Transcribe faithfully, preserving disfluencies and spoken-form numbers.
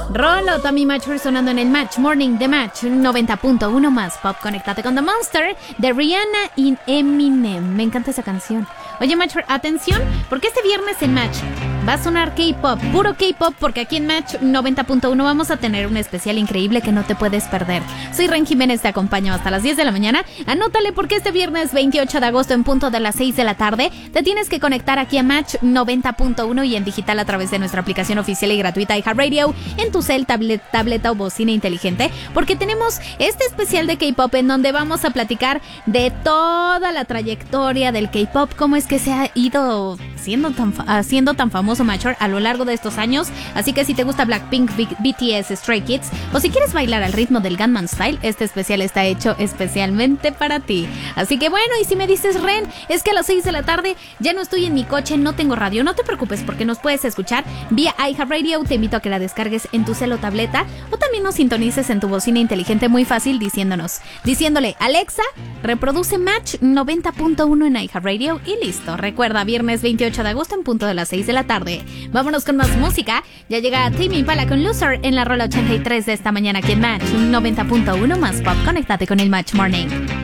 Rolo, Tommy Matchford sonando en el Match Morning de Match noventa punto uno más Pop. Conéctate con The Monster de Rihanna y Eminem. Me encanta esa canción. Oye, Matchford, atención, porque este viernes en Match va a sonar K-pop, puro K-pop, porque aquí en Match noventa punto uno vamos a tener un especial increíble que no te puedes perder. Soy Ren Jiménez, te acompaño hasta las diez de la mañana. Anótale, porque este viernes veintiocho de agosto en punto de las seis de la tarde te tienes que conectar aquí a Match noventa punto uno y en digital a través de nuestra aplicación oficial y gratuita iHeartRadio en tu cel, tablet, tableta o bocina inteligente, porque tenemos este especial de K-pop en donde vamos a platicar de toda la trayectoria del K-pop, cómo es que se ha ido siendo tan, haciendo tan famoso Matchford a lo largo de estos años. Así que si te gusta Blackpink, B T S, Stray Kids o si quieres bailar al ritmo del Gangnam Style, este especial está hecho especialmente para ti. Así que bueno, y si me dices, Ren, es que a las seis de la tarde ya no estoy en mi coche, no tengo radio, no te preocupes, porque nos puedes escuchar vía iHeartRadio. Te invito a que la descargues en tu cel o tableta, o también nos sintonices en tu bocina inteligente, muy fácil, diciéndonos, diciéndole, Alexa, reproduce Match noventa punto uno en iHeartRadio y listo. Recuerda, viernes veintiocho de agosto en punto de las seis de la tarde. Vámonos con más música. Ya llega Tame Impala con Loser en la rola ochenta y tres de esta mañana aquí en Match noventa punto uno más Pop. Conéctate con el Match Morning.